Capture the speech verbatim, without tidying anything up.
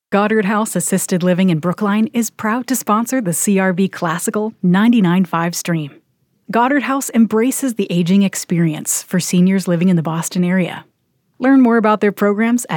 Goddard House Assisted Living in Brookline is proud to sponsor the C R B Classical ninety-nine point five stream. Goddard House embraces the aging experience for seniors living in the Boston area. Learn more about their programs at